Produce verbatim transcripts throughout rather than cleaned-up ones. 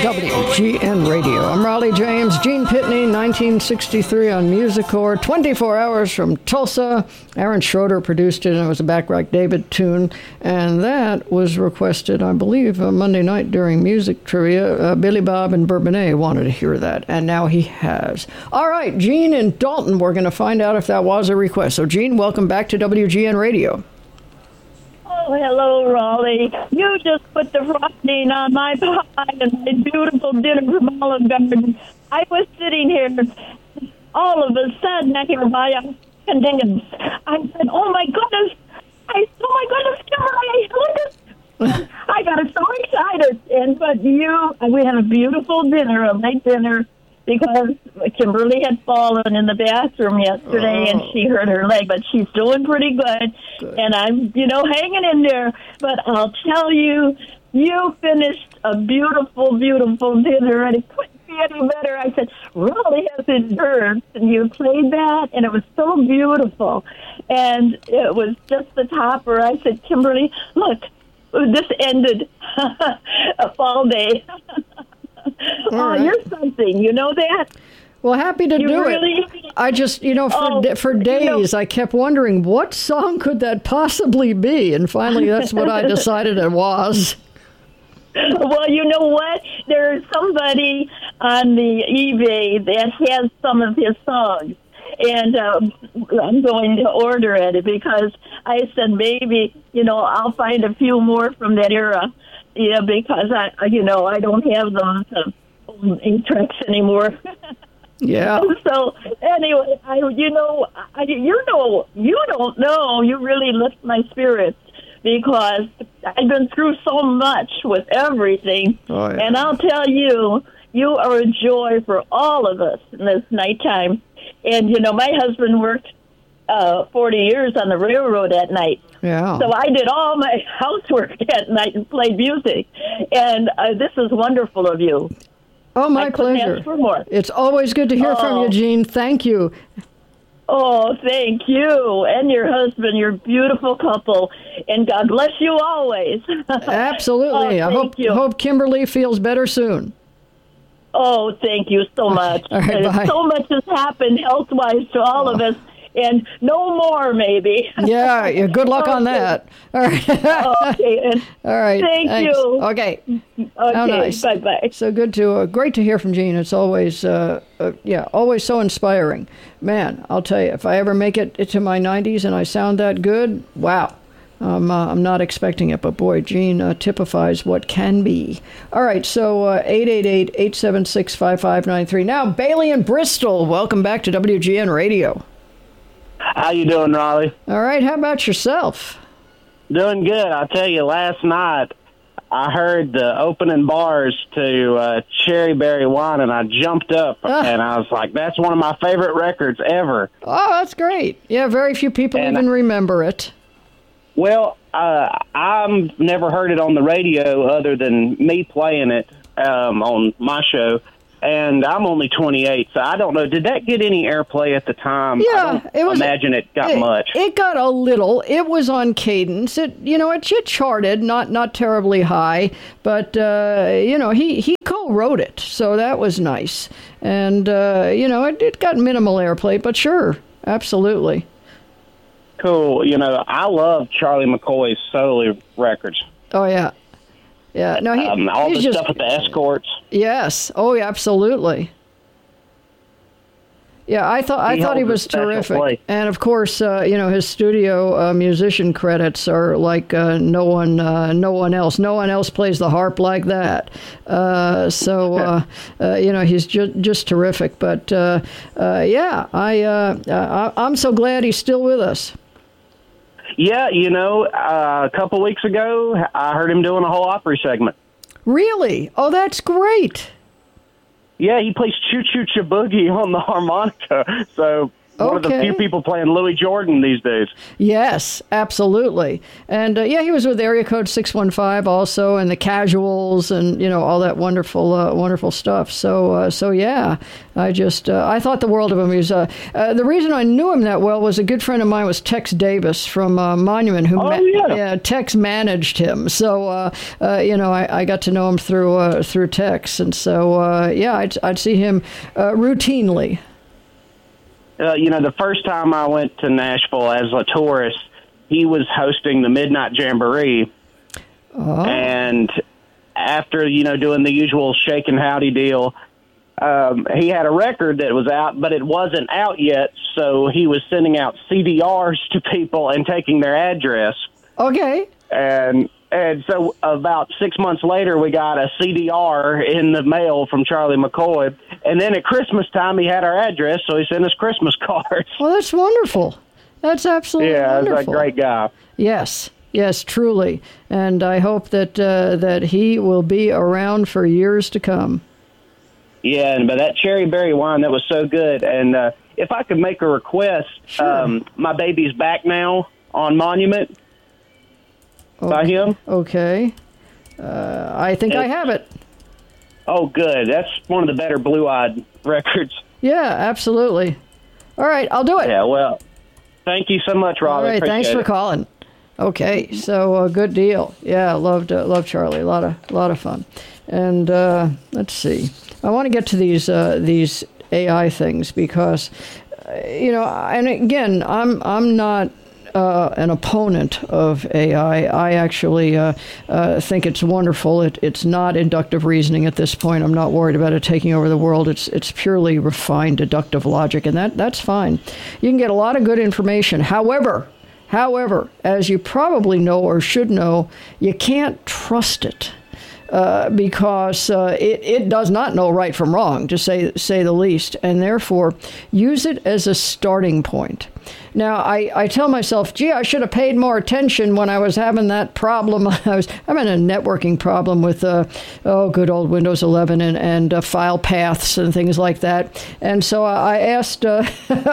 W G N Radio. I'm Raleigh James. Gene Pitney, nineteen sixty-three on Musicorps. twenty-four hours from Tulsa. Aaron Schroeder produced it, and it was a Backrack David tune. And that was requested, I believe, uh, Monday night during music trivia. Uh, Billy Bob and Bourbonnais wanted to hear that, and now he has. All right, Gene and Dalton, we're going to find out if that was a request. So, Gene, welcome back to W G N Radio. Oh, hello, Raleigh. You just put the frosting on my pie and my beautiful dinner from Olive Garden. I was sitting here, all of a sudden, I hear my condensed. I said, oh, my goodness. I, oh, my goodness, Kimberly, look at I got so excited. And But you, we had a beautiful dinner, a late dinner, because Kimberly had fallen in the bathroom yesterday, oh. and she hurt her leg, but she's doing pretty good, good, and I'm, you know, hanging in there. But I'll tell you, you finished a beautiful, beautiful dinner, and it couldn't be any better. I said, Raleigh has his birds, and you played that, and it was so beautiful, and it was just the topper. I said, Kimberly, look, this ended a fall day. Oh, right. You're something. You know that? Well, happy to you do really? it. I just, you know, for oh, for days, you know, I kept wondering, what song could that possibly be? And finally, that's what I decided it was. Well, you know what? There's somebody on the eBay that has some of his songs. And um, I'm going to order it because I said maybe, you know, I'll find a few more from that era. Yeah, because I, you know, I don't have those uh, eight tracks anymore. Yeah. So anyway, I, you know, I, you know, you don't know. You really lift my spirits because I've been through so much with everything, oh, yeah. and I'll tell you, you are a joy for all of us in this nighttime. And you know, my husband worked uh, forty years on the railroad at night. Yeah. So I did all my housework at night and played music. And uh, this is wonderful of you. Oh, my I couldn't pleasure. ask for more. It's always good to hear oh. from you, Gene. Thank you. Oh, thank you. And your husband, your beautiful couple. And God bless you always. Absolutely. oh, I hope, you. hope Kimberly feels better soon. Oh, thank you so much. All right, bye. So much has happened health-wise to all oh. of us. And no more, maybe. Yeah, yeah. Good luck okay. on that. All right. okay. And all right. Thank Thanks. you. Okay. Okay. How nice. Bye bye. So good to, uh, great to hear from Gene. It's always, uh, uh, yeah, always so inspiring. Man, I'll tell you, if I ever make it to my nineties and I sound that good, wow. Um, uh, I'm not expecting it, but boy, Gene uh, typifies what can be. All right, so uh, eight eight eight, eight seven six, five five nine three. Now, Bailey in Bristol, welcome back to W G N Radio. How you doing, Raleigh? All right, how about yourself? Doing good. I'll tell you, last night I heard the opening bars to uh, Cherry Berry Wine, and I jumped up, uh, and I was like, that's one of my favorite records ever. Oh, that's great. Yeah, very few people and even remember it. Well, uh, I've never heard it on the radio other than me playing it um, on my show. And I'm only twenty-eight, so I don't know. Did that get any airplay at the time? Yeah, I don't it was. Imagine it got it, much. It got a little. It was on cadence. It, you know, it, it charted, not not terribly high, but uh, you know, he, he co-wrote it, so that was nice. And uh, you know, it, it got minimal airplay, but sure, absolutely. Cool. You know, I love Charlie McCoy's solo records. Oh yeah. Yeah, no, he, um, all he's the just, stuff with the Escorts. Yes. Oh, yeah, absolutely. Yeah, I thought I he thought he was terrific, place. And of course, uh, you know, his studio uh, musician credits are like uh, no one, uh, no one else. No one else plays the harp like that. Uh, so, uh, uh, you know, he's just just terrific. But uh, uh, yeah, I uh, I'm so glad he's still with us. Yeah, you know, uh, a couple weeks ago, I heard him doing a whole Opry segment. Really? Oh, that's great. Yeah, he plays Choo Choo Cha Boogie on the harmonica. So One of the Okay. few people playing Louis Jordan these days. Yes, absolutely. And uh, yeah, he was with Area Code six one five also, and the Casuals, and you know all that wonderful, uh, wonderful stuff. So, uh, so yeah, I just uh, I thought the world of him. He was uh, uh, the reason I knew him that well was a good friend of mine was Tex Davis from uh, Monument, who Oh, yeah. yeah Tex managed him. So uh, uh, you know I, I got to know him through uh, through Tex, and so uh, yeah, I'd I'd see him uh, routinely. Uh, you know, the first time I went to Nashville as a tourist, he was hosting the Midnight Jamboree. Oh. And after, you know, doing the usual shake and howdy deal, um, he had a record that was out, but it wasn't out yet. So he was sending out C D Rs to people and taking their address. Okay. And and so about six months later, we got a C D R in the mail from Charlie McCoy. And then at Christmas time, he had our address, so he sent us Christmas cards. Well, that's wonderful. That's absolutely Yeah, wonderful. he's a great guy. Yes, yes, truly. And I hope that uh, that he will be around for years to come. Yeah, and but that cherry berry wine, that was so good. And uh, if I could make a request, Sure. um, my baby's back now on Monument by him. Okay. Uh, I think I have it. Oh, good. That's one of the better Blue-Eyed records. Yeah, absolutely. All right, I'll do it. Yeah, well, thank you so much, Rob. All right, Appreciate thanks for it. calling. Okay, so uh, good deal. Yeah, loved uh, loved Charlie. A lot of lot of fun. And uh, let's see. I want to get to these uh, these A I things because uh, you know, and again, I'm I'm not uh, an opponent of A I. I actually uh, uh, think it's wonderful. It, it's not inductive reasoning at this point. I'm not worried about it taking over the world. It's it's purely refined deductive logic, and that that's fine. You can get a lot of good information. However, however, as you probably know or should know, you can't trust it. Uh, because uh, it, it does not know right from wrong, to say say the least, and therefore use it as a starting point. Now, I, I tell myself, gee, I should have paid more attention when I was having that problem. I was having a networking problem with, uh, oh, good old Windows eleven and, and uh, file paths and things like that. And so I asked uh,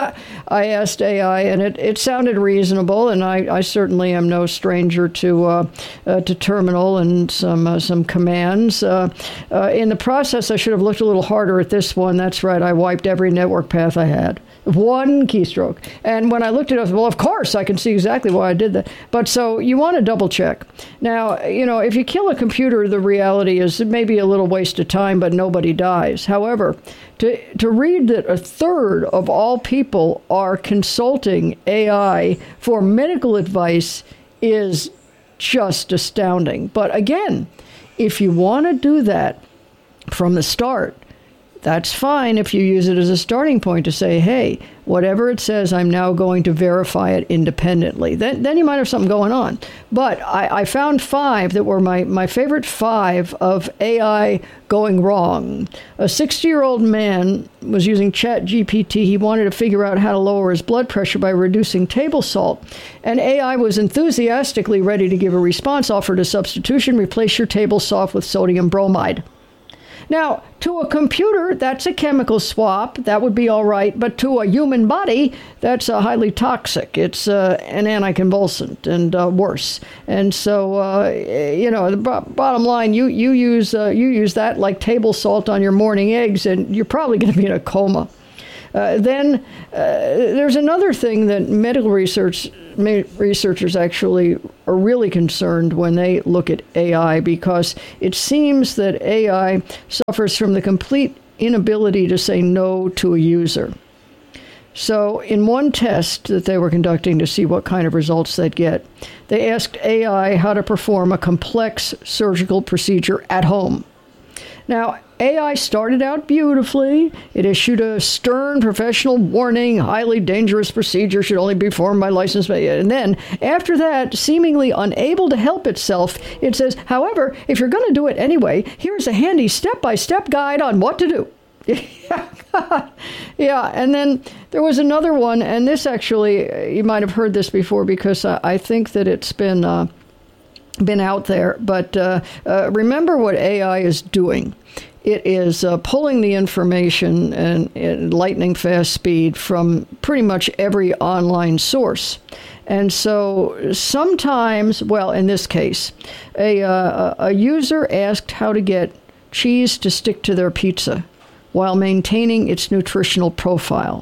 I asked A I, and it, it sounded reasonable, and I, I certainly am no stranger to uh, uh, to terminal and some uh, some commands. Uh, uh, in the process, I should have looked a little harder at this one. That's right, I wiped every network path I had. One keystroke. And when I looked at it, I was, well, of course, I can see exactly why I did that. But so you want to double check. Now, you know, if you kill a computer, the reality is it may be a little waste of time, but nobody dies. However, to, to read that a third of all people are consulting A I for medical advice is just astounding. But again, if you want to do that from the start, that's fine if you use it as a starting point to say, hey, whatever it says, I'm now going to verify it independently. Then then you might have something going on. But I, I found five that were my, my favorite five of A I going wrong. A sixty-year-old man was using Chat G P T. He wanted to figure out how to lower his blood pressure by reducing table salt. And A I was enthusiastically ready to give a response, offered a substitution, replace your table salt with sodium bromide. Now, to a computer, that's a chemical swap. That would be all right. But to a human body, that's uh, highly toxic. It's uh, an anticonvulsant and uh, worse. And so, uh, you know, the b- bottom line, you you use uh, you use that like table salt on your morning eggs, and you're probably going to be in a coma. Uh, then uh, there's another thing that medical research researchers actually are really concerned when they look at A I, because it seems that A I suffers from the complete inability to say no to a user. So in one test that they were conducting to see what kind of results they'd get, they asked A I how to perform a complex surgical procedure at home. Now, A I started out beautifully. It issued a stern professional warning, highly dangerous procedure should only be performed by licensed. And then, after that, seemingly unable to help itself, it says, however, if you're going to do it anyway, here's a handy step-by-step guide on what to do. Yeah, and then there was another one, and this actually, you might have heard this before because I, I think that it's been... Uh, been out there, but uh, uh, remember what A I is doing. it is uh, pulling the information and, and lightning fast speed from pretty much every online source. And so sometimes, well, in this case, a, uh, a user asked how to get cheese to stick to their pizza while maintaining its nutritional profile.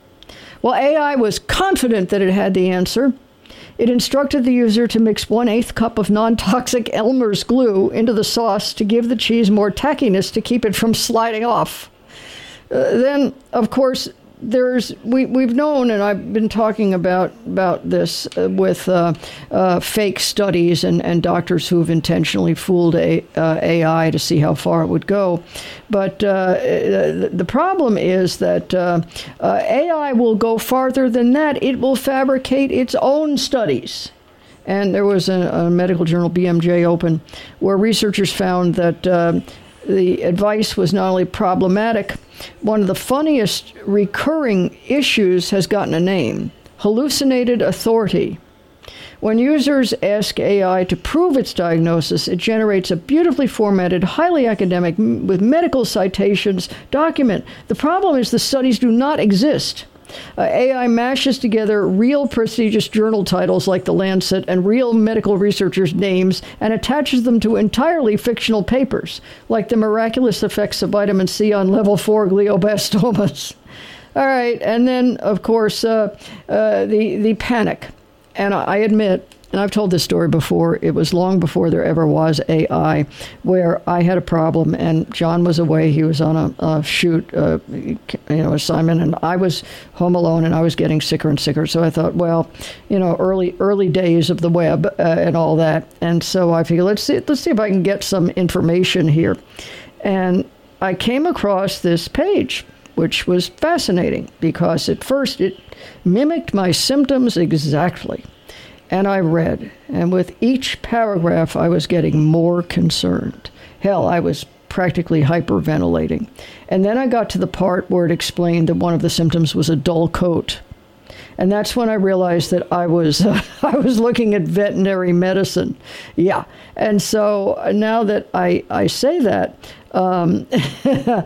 Well, A I was confident that it had the answer. It instructed the user to mix one-eighth cup of non-toxic Elmer's glue into the sauce to give the cheese more tackiness to keep it from sliding off. Uh, then, of course, there's we we've known, and I've been talking about about this uh, with uh, uh, fake studies and, and doctors who've intentionally fooled a, uh, A I to see how far it would go. But uh, the problem is that uh, uh, A I will go farther than that. It will fabricate its own studies. And there was a, a medical journal, B M J Open, where researchers found that uh, the advice was not only problematic, one of the funniest recurring issues has gotten a name: hallucinated authority. When users ask A I to prove its diagnosis, it generates a beautifully formatted, highly academic, with medical citations document. The problem is the studies do not exist. Uh, A I mashes together real prestigious journal titles like The Lancet and real medical researchers' names and attaches them to entirely fictional papers, like the miraculous effects of vitamin C on level four glioblastomas. All right, and then, of course, uh, uh, the, the panic. And I admit, and I've told this story before, it was long before there ever was A I, where I had a problem and John was away. He was on a, a shoot, uh, you know, assignment, and I was home alone, and I was getting sicker and sicker. So I thought, well, you know, early early days of the web uh, and all that. And so I figured, let's see, let's see if I can get some information here. And I came across this page, which was fascinating because at first it mimicked my symptoms exactly. And I read, and with each paragraph, I was getting more concerned. Hell, I was practically hyperventilating. And then I got to the part where it explained that one of the symptoms was a dull coat. And that's when I realized that I was uh, I was looking at veterinary medicine. Yeah. And so now that I, I say that, um, uh,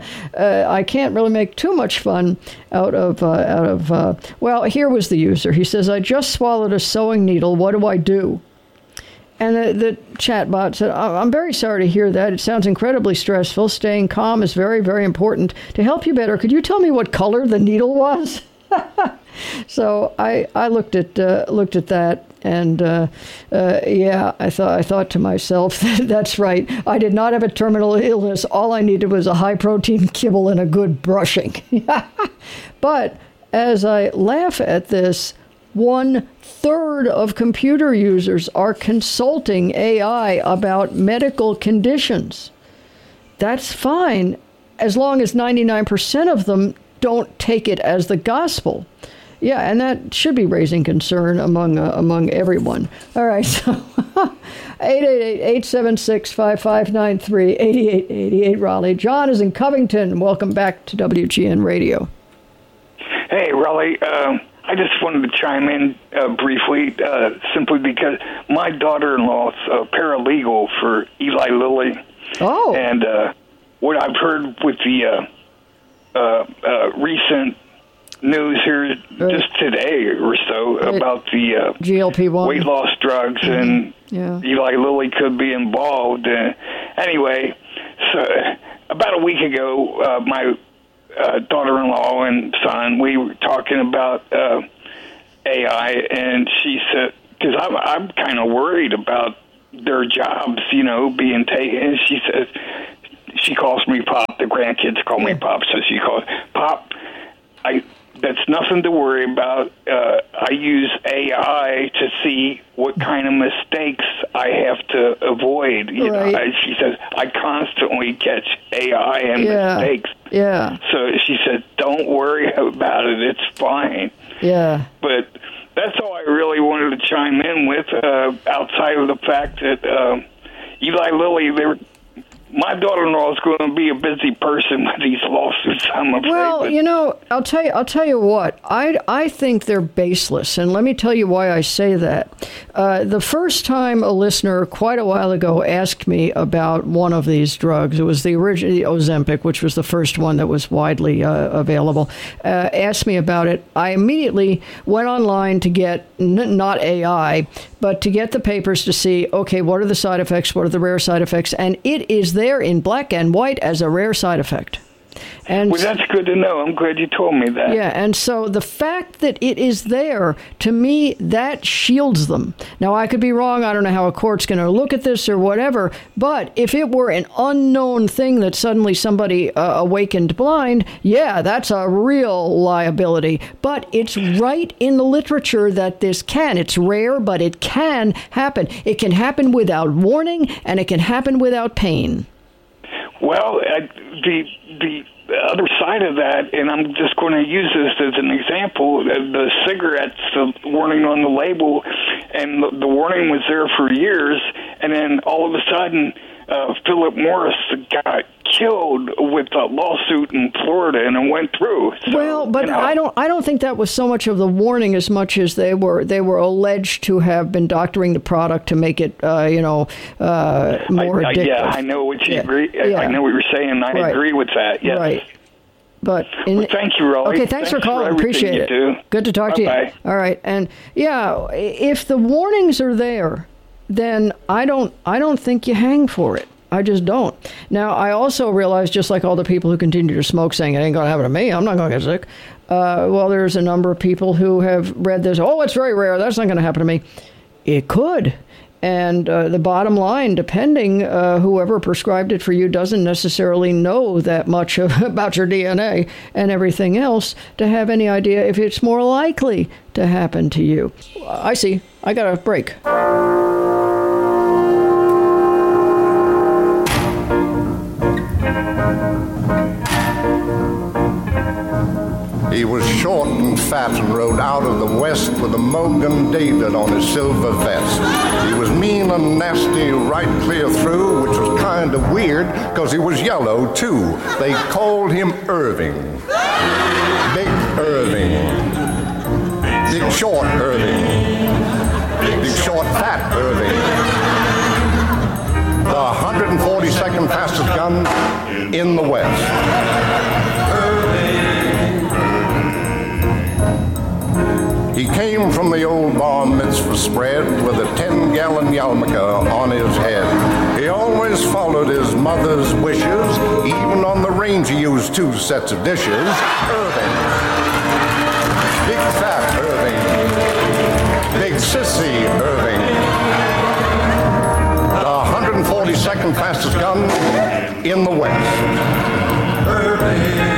I can't really make too much fun out of, uh, out of uh, well, here was the user. He says, I just swallowed a sewing needle. What do I do? And the, the chatbot said, I'm very sorry to hear that. It sounds incredibly stressful. Staying calm is very, very important. To help you better, could you tell me what color the needle was? So I, I looked at uh, looked at that, and uh, uh, yeah, I thought I thought to myself, that's right. I did not have a terminal illness. All I needed was a high protein kibble and a good brushing. But as I laugh at this, one third of computer users are consulting A I about medical conditions. That's fine, as long as ninety-nine percent of them don't take it as the gospel. Yeah, and that should be raising concern among uh, among everyone. All right, so eight eight eight, eight seven six, five five nine three, eight eight eight eight Raleigh. John is in Covington. Welcome back to W G N Radio. Hey, Raleigh. Uh, I just wanted to chime in uh, briefly, uh, simply because my daughter-in-law is a paralegal for Eli Lilly. Oh. And uh, what I've heard with the uh, uh, uh, recent news here right. just today or so right. about the uh, G L P one weight loss drugs, mm-hmm. and yeah. Eli Lilly could be involved. Uh, anyway, so about a week ago, uh, my uh, daughter-in-law and son, we were talking about uh, A I, and she said, because I'm, I'm kind of worried about their jobs, you know, being taken. And she says, she calls me Pop. The grandkids call me Pop, so she calls Pop. I. That's nothing to worry about. Uh, I use A I to see what kind of mistakes I have to avoid. You right. know, I, she says, I constantly catch A I and yeah. mistakes. Yeah. So she said, don't worry about it. It's fine. Yeah. But that's all I really wanted to chime in with, uh, outside of the fact that uh, Eli Lilly, they're my daughter-in-law is going to be a busy person with these lawsuits, I'm afraid. Well, but... you know, I'll tell you. I'll tell you what. I I think they're baseless, and let me tell you why I say that. Uh, the first time a listener quite a while ago asked me about one of these drugs, it was the original Ozempic, which was the first one that was widely uh, available. Uh, asked me about it. I immediately went online to get n- not A I, but to get the papers to see. Okay, what are the side effects? What are the rare side effects? And it is there in black and white as a rare side effect. And well, that's good to know. I'm glad you told me that. Yeah, and so the fact that it is there, to me, that shields them. Now, I could be wrong. I don't know how a court's going to look at this or whatever, but if it were an unknown thing that suddenly somebody uh, awakened blind, yeah, that's a real liability. But it's right in the literature that this can. It's rare, but it can happen. It can happen without warning, and it can happen without pain. Well, uh, the the other side of that, and I'm just going to use this as an example, uh, the cigarettes, the warning on the label, and the, the warning was there for years, and then all of a sudden, uh, Philip Morris got killed with a lawsuit in Florida, and it went through. So, well, but you know, I don't. I don't think that was so much of the warning as much as they were. They were alleged to have been doctoring the product to make it, uh, you know, uh, more I, I, addictive. Yeah, I know what you yeah. agree. Yeah. I know what you're saying. I right. agree with that. Yes. Right. But in, well, thank you, Raleigh. Okay, thanks, thanks for calling. For Appreciate it. Do. Good to talk Bye-bye. to you. All right, and yeah, if the warnings are there, then I don't. I don't think you hang for it. I just don't. Now, I also realize, just like all the people who continue to smoke saying it ain't going to happen to me, I'm not going to get sick. Uh, well, there's a number of people who have read this, oh, it's very rare, that's not going to happen to me. It could. And uh, the bottom line, depending, uh, whoever prescribed it for you doesn't necessarily know that much of, about your D N A and everything else to have any idea if it's more likely to happen to you. I see. I got a break. He was short and fat and rode out of the west with a Mogan David on his silver vest. He was mean and nasty right clear through, which was kind of weird because he was yellow too. They called him Irving. Big Irving. Big short Irving. Big short fat Irving. The one hundred forty-second fastest gun in the West. He came from the old bar mitzvah spread with a ten-gallon yarmulke on his head. He always followed his mother's wishes. Even on the range he used two sets of dishes. Irving. Big fat Irving. Big sissy Irving. The one hundred forty-second fastest gun in the West. Irving.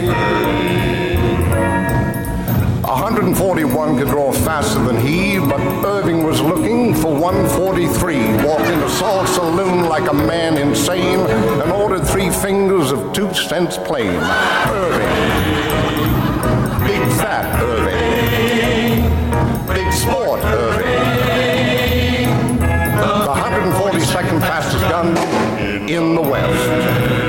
one hundred forty-one could draw faster than he, but Irving was looking for one forty-three. Walked into Saul's saloon like a man insane and ordered three fingers of two cents plain. Irving. Big fat Irving. Big sport Irving. The one hundred forty-second fastest gun in the West.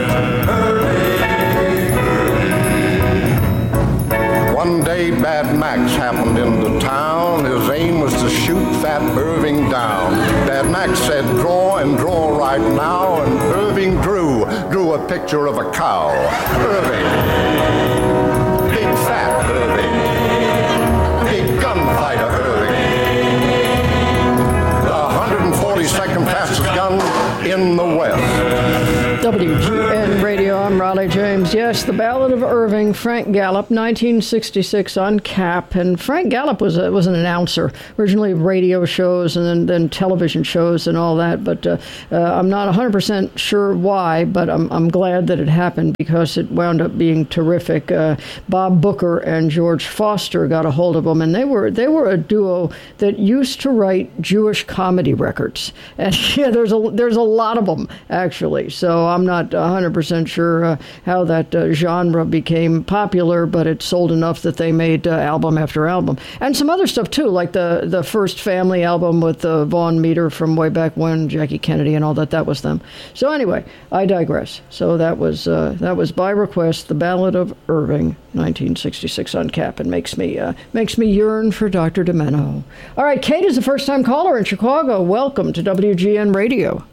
One day, Bad Max happened into town. His aim was to shoot Fat Irving down. Bad Max said, draw and draw right now, and Irving drew, drew a picture of a cow. Irving. Big fat Irving. Big gunfighter Irving. The one hundred forty-second fastest gun in the West. W G N Radio, I'm Raleigh James. Yes, The Ballad of Irving, Frank Gallup, nineteen sixty-six on Cap. And Frank Gallup was a, was an announcer, originally of radio shows and then, then television shows and all that. But uh, uh, I'm not one hundred percent sure why, but I'm, I'm glad that it happened because it wound up being terrific. Uh, Bob Booker and George Foster got a hold of him, and they were they were a duo that used to write Jewish comedy records. And yeah, there's a, there's a lot of them, actually. So I'm not one hundred percent sure uh, how that uh, genre became popular, but it sold enough that they made uh, album after album. And some other stuff, too, like the, the first Family album with uh, Vaughn Meter from way back when, Jackie Kennedy and all that, that was them. So anyway, I digress. So that was uh, that was by request, The Ballad of Irving, nineteen sixty-six on Cap, and makes me uh, makes me yearn for Doctor Demeno. All right, Kate is a first-time caller in Chicago. Welcome to W G N Radio.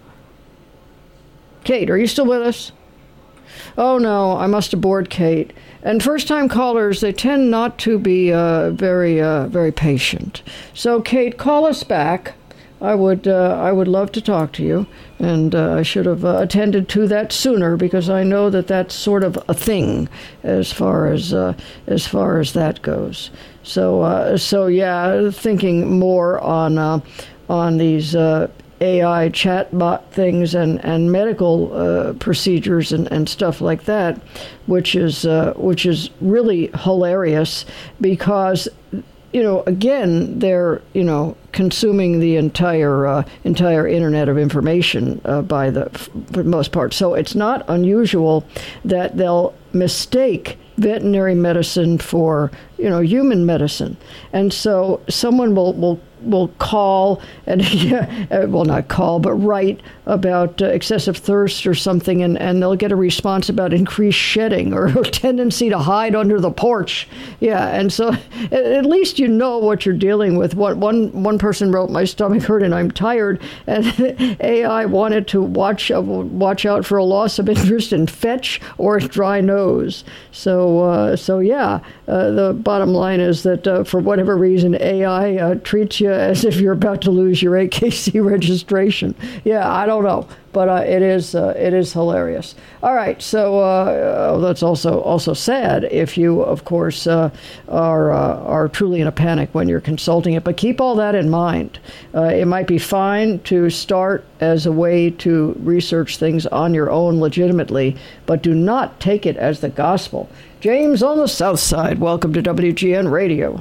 Kate, are you still with us? Oh no, I must have bored Kate. And first-time callers, they tend not to be uh, very uh, very patient. So Kate, call us back. I would uh, I would love to talk to you, and uh, I should have uh, attended to that sooner, because I know that that's sort of a thing as far as uh, as far as that goes. So uh, so yeah, thinking more on uh, on these uh, A I chatbot things and and medical uh, procedures and, and stuff like that, which is uh, which is really hilarious, because, you know, again, they're, you know, consuming the entire uh, entire internet of information uh, by the for the most part. So it's not unusual that they'll mistake veterinary medicine for, you know, human medicine. And so someone will will will call and yeah, well, not call, but write about uh, excessive thirst or something, and, and they'll get a response about increased shedding or a tendency to hide under the porch. Yeah, and so at, at least you know what you're dealing with. What one one person wrote, "My stomach hurt and I'm tired," and A I wanted to watch uh, watch out for a loss of interest in fetch or a dry nose. So uh, so yeah, uh, the bottom line is that uh, for whatever reason, A I uh, treats you as if you're about to lose your A K C registration. Yeah, I don't know, but uh, it is uh, it is hilarious. All right, so uh, that's also also sad if you, of course, uh, are uh, are truly in a panic when you're consulting it. But keep all that in mind. Uh, it might be fine to start as a way to research things on your own legitimately, but do not take it as the gospel. James on the South Side, welcome to W G N Radio.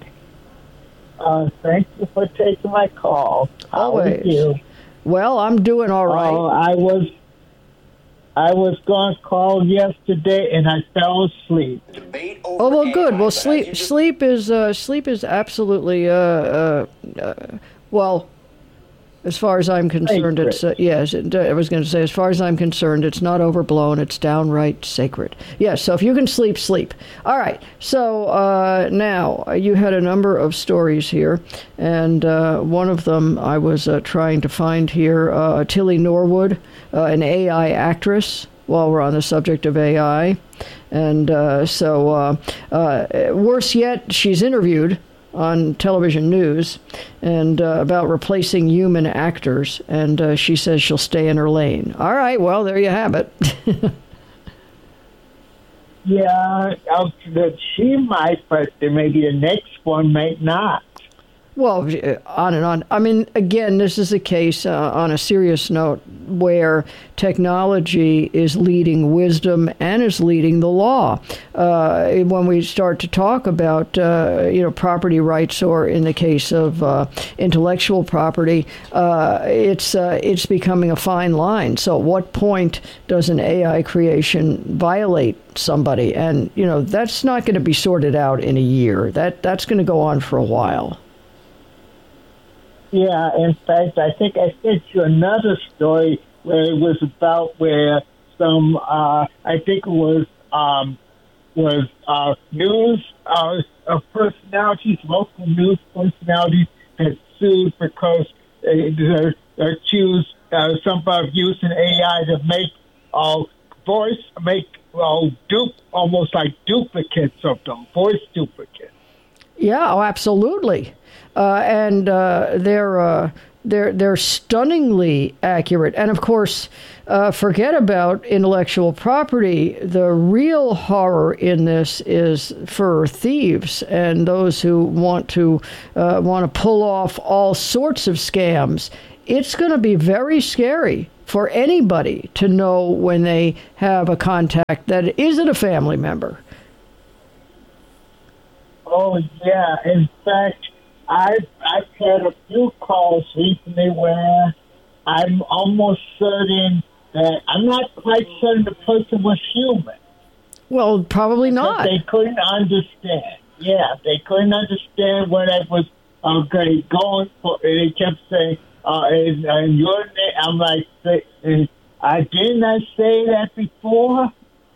Uh, thank you for taking my call. How Always. are you? Well, I'm doing all right. Oh, I was, I was going to call yesterday and I fell asleep. Oh well, good. Well, sleep sleep is uh, sleep is absolutely uh, uh, uh, well. As far as I'm concerned, Sacred. it's uh, yes. It, I was going to say, as far as I'm concerned, it's not overblown. It's downright sacred. Yes. So if you can sleep, sleep. All right. So uh, now uh, you had a number of stories here, and uh, one of them I was uh, trying to find here. Uh, Tilly Norwood, uh, an A I actress. While we're on the subject of A I, and uh, so uh, uh, worse yet, she's interviewed on television news and uh, about replacing human actors, and uh, she says she'll stay in her lane. All right, well, there you have it. Yeah, uh, that she might, but there maybe the next one might not. Well, on and on. I mean, again, this is a case uh, on a serious note where technology is leading wisdom and is leading the law. Uh, when we start to talk about, uh, you know, property rights, or in the case of uh, intellectual property, uh, it's uh, it's becoming a fine line. So, at what point does an A I creation violate somebody? And you know, that's not going to be sorted out in a year. That that's going to go on for a while. Yeah, in fact, I think I sent you another story where it was about where some, uh, I think it was, um, was uh, news uh, uh, personalities, local news personalities had sued because they, they're, they're accused uh, somebody of using A I to make uh, voice, make uh, dupe, almost like duplicates of them, voice duplicates. Yeah, oh, absolutely. Uh, and uh, they're uh, they're they're stunningly accurate. And of course, uh, forget about intellectual property. The real horror in this is for thieves and those who want to uh, want to pull off all sorts of scams. It's going to be very scary for anybody to know when they have a contact that isn't a family member. Oh yeah, in fact, I've, I've had a few calls recently where I'm almost certain that I'm not quite certain the person was human. Well, probably But not. they couldn't understand. Yeah, they couldn't understand what I was okay, going for. They kept saying, uh, and, and your name, I'm like, I didn't I say that before?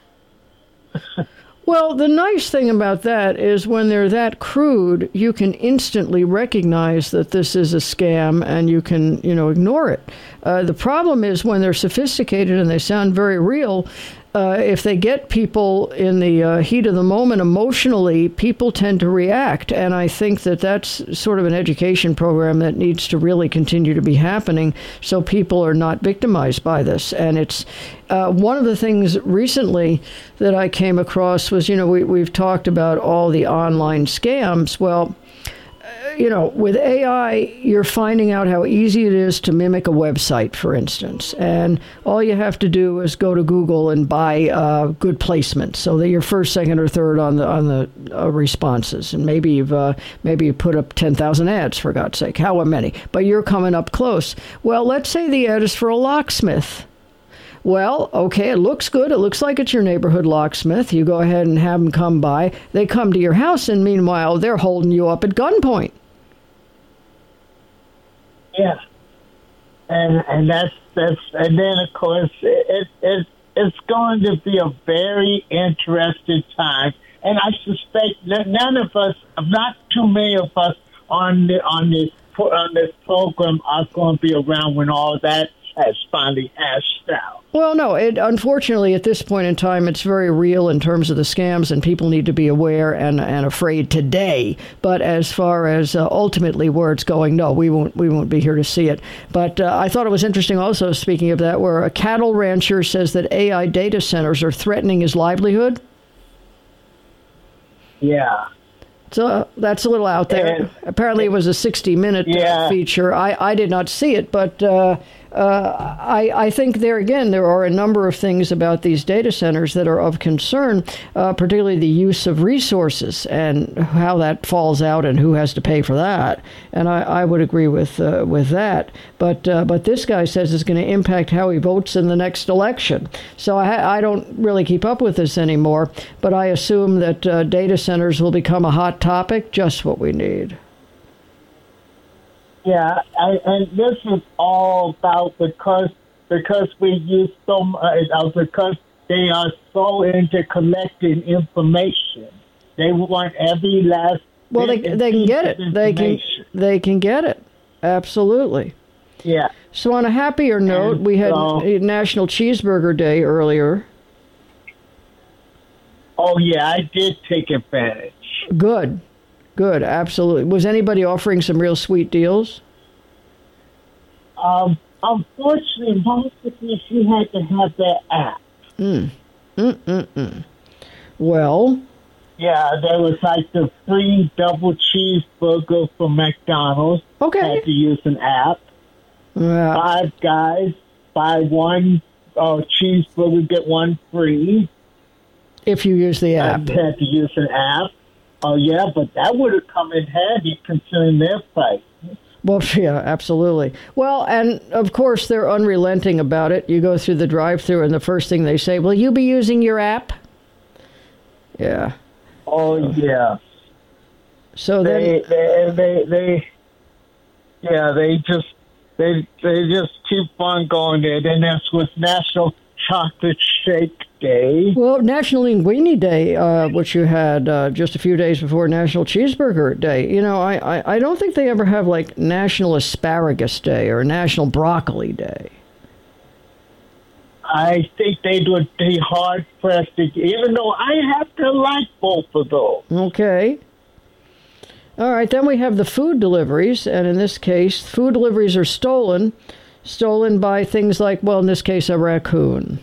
Well, the nice thing about that is when they're that crude, you can instantly recognize that this is a scam and you can, you know, ignore it. Uh, the problem is when they're sophisticated and they sound very real, uh, if they get people in the uh, heat of the moment emotionally, people tend to react. And I think that that's sort of an education program that needs to really continue to be happening so people are not victimized by this. And it's uh, one of the things recently that I came across was, you know, we, we've talked about all the online scams. Well, you know, with A I, you're finding out how easy it is to mimic a website, for instance. And all you have to do is go to Google and buy uh, good placement so that you're first, second, or third on the on the uh, responses. And maybe you've uh, maybe you put up ten thousand ads, for God's sake, however many. But you're coming up close. Well, let's say the ad is for a locksmith. Well, okay, it looks good. It looks like it's your neighborhood locksmith. You go ahead and have them come by. They come to your house, and meanwhile, they're holding you up at gunpoint. Yeah, and and that's that's and then of course it, it it's going to be a very interesting time, and I suspect that none of us, not too many of us on the on the on this program are going to be around when all that has finally hashed out. Well, no, it, unfortunately, at this point in time, it's very real in terms of the scams, and people need to be aware and, and afraid today. But as far as uh, ultimately where it's going, no, we won't we won't be here to see it. But uh, I thought it was interesting also, speaking of that, where a cattle rancher says that A I data centers are threatening his livelihood. Yeah. So that's a little out there. And, Apparently, it was a sixty-minute yeah. feature. I, I did not see it, but uh, uh, I, I think there again, there are a number of things about these data centers that are of concern, uh, particularly the use of resources and how that falls out and who has to pay for that. And I, I would agree with uh, with that. But uh, but this guy says it's going to impact how he votes in the next election. So I, I don't really keep up with this anymore, but I assume that uh, data centers will become a hot topic, just what we need. Yeah, I, and this is all about because because we use so much, uh, because they are so into collecting information. They want every last. Well, they they can get it. They can they can get it. Absolutely. Yeah. So on a happier note, and we had so, National Cheeseburger Day earlier. Oh yeah, I did take advantage. Good. Good, absolutely. Was anybody offering some real sweet deals? Um, unfortunately, most of you she had to have that app. Mm. Mm-mm-mm. Well? Yeah, there was like the free double cheeseburger from McDonald's. Okay. Had to use an app. Yeah. Five Guys, buy one uh, cheeseburger, get one free. If you use the app. I had to use an app. Oh, yeah, but that would have come in handy considering their price. Well, yeah, absolutely. Well, and of course, they're unrelenting about it. You go through the drive-thru, and the first thing they say, will you be using your app? Yeah. Oh, yeah. So they, then... They, they, they, yeah, they just, they, they just keep on going there. Then that's with National Chocolate Shake Day. Well, National Linguine Day, uh, which you had uh, just a few days before National Cheeseburger Day. You know, I, I, I don't think they ever have, like, National Asparagus Day or National Broccoli Day. I think they would be hard-pressed, to, even though I have to like both of those. Okay. All right, then we have the food deliveries, and in this case, food deliveries are stolen, stolen by things like, well, in this case, a raccoon.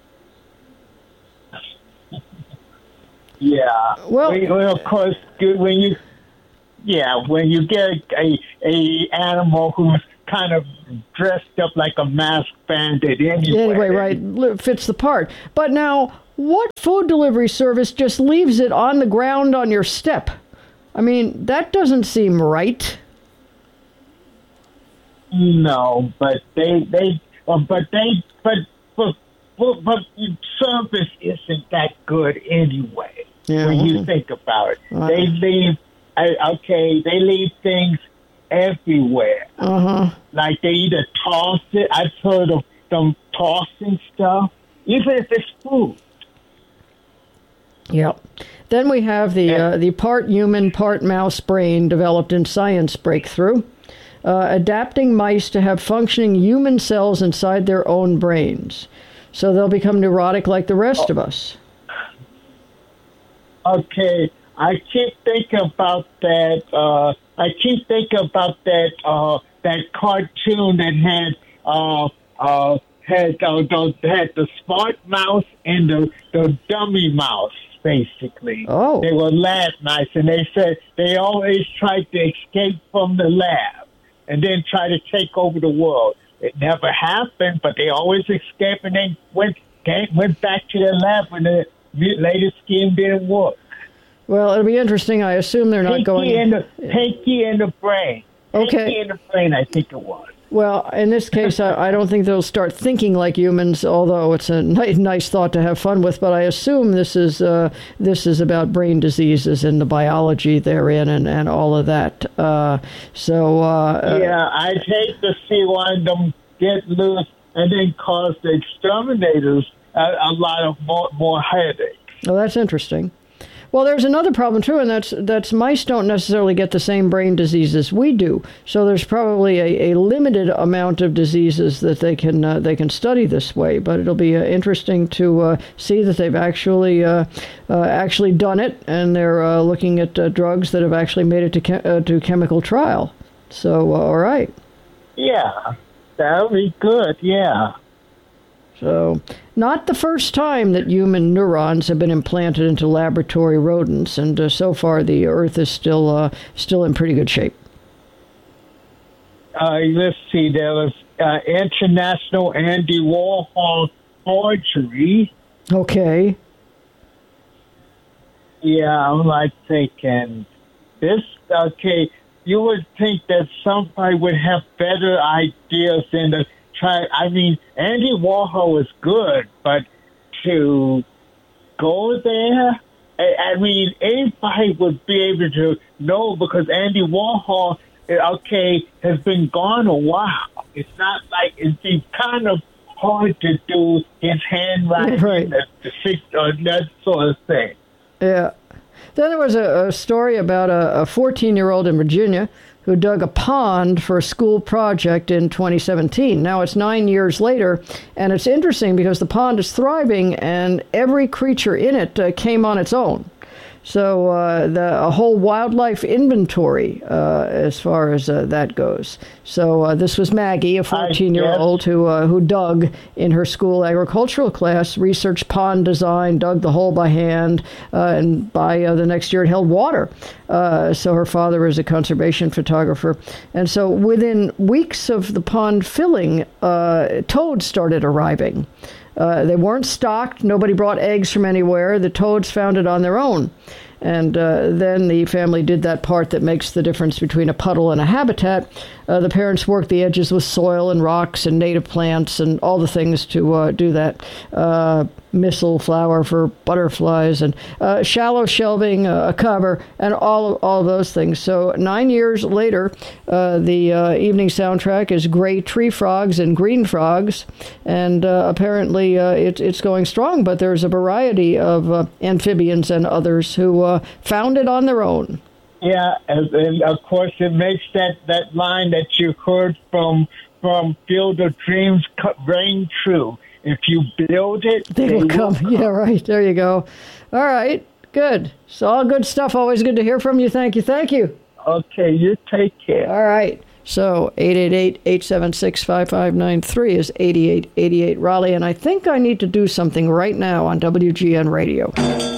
Yeah. Well, well, of course, when you, yeah, when you get a a animal who's kind of dressed up like a masked bandit anyway. Anyway, right, fits the part. But now, what food delivery service just leaves it on the ground on your step? I mean, that doesn't seem right. No, but they they, uh, but they, but but, but, but service isn't that good anyway. Yeah. When you think about it, Wow. they leave. I, okay, they leave things everywhere. Uh-huh. Like they either toss it. I've heard of them tossing stuff, even if it's food. Yep. Then we have the uh, the part human, part mouse brain developed in science breakthrough, uh, adapting mice to have functioning human cells inside their own brains, so they'll become neurotic like the rest of us. Okay, I keep thinking about that. Uh, I keep thinking about that. Uh, that cartoon that had uh, uh, had uh, the, had the smart mouse and the the dummy mouse. Basically, Oh. they were lab mice, and they said they always tried to escape from the lab and then try to take over the world. It never happened, but they always escaped, and they went came, went back to their lab when the latest scheme didn't work. Well, it'll be interesting. I assume they're not Pinky going. in the Pinky in the brain. Okay. Pinky in the brain, I think it was. Well, in this case, I, I don't think they'll start thinking like humans, although it's a nice, nice thought to have fun with. But I assume this is uh, this is about brain diseases and the biology therein and, and all of that. Uh, so uh, Yeah, I'd hate to see one of them get loose and then cause the exterminators a, a lot of more, more headache. well, that's interesting. Well, there's another problem too, and that's that's mice don't necessarily get the same brain diseases we do. So there's probably a, a limited amount of diseases that they can uh, they can study this way. But it'll be uh, interesting to uh, see that they've actually uh, uh, actually done it, and they're uh, looking at uh, drugs that have actually made it to che- uh, to chemical trial. So uh, all right. Yeah, that would be good, yeah. So, not the first time that human neurons have been implanted into laboratory rodents, and uh, so far the Earth is still uh, still in pretty good shape. Uh, let's see, there was uh, International Andy Warhol forgery. Okay. Yeah, I'm like thinking, this, okay, you would think that somebody would have better ideas than to try. I mean, Andy Warhol was good, but to go there, I, I mean, anybody would be able to know because Andy Warhol, okay, has been gone a while. It's not like it's been kind of hard to do his handwriting, Right. the, the six, or that sort of thing. Yeah. Then there was a, a story about a fourteen-year-old in Virginia who dug a pond for a school project in twenty seventeen. Now it's nine years later, and it's interesting because the pond is thriving, and every creature in it uh, came on its own. So uh, the a whole wildlife inventory uh, as far as uh, that goes. So uh, this was Maggie, a fourteen-year-old who uh, who dug in her school agricultural class, researched pond design, dug the hole by hand, uh, and by uh, the next year it held water. Uh, so her father is a conservation photographer. And so within weeks of the pond filling, uh, toads started arriving. Uh, they weren't stocked. Nobody brought eggs from anywhere. The toads found it on their own. And uh, then the family did that part that makes the difference between a puddle and a habitat. Uh, the parents worked the edges with soil and rocks and native plants and all the things to uh, do that. Uh, missile flower for butterflies and uh, shallow shelving, uh, a cover, and all of, all of those things. So nine years later, uh, the uh, evening soundtrack is gray tree frogs and green frogs. And uh, apparently uh, it, it's going strong, but there's a variety of uh, amphibians and others who uh, found it on their own. Yeah, and, and of course it makes that, that line that you heard from from Field of Dreams ring true. If you build it, They, they will come. come. Yeah, right. There you go. All right. Good. So all good stuff. Always good to hear from you. Thank you. Thank you. Okay, you take care. All right. So eight eight eight, eight seven six, five five nine three is eighty-eight eighty-eight Raleigh. And I think I need to do something right now on W G N Radio.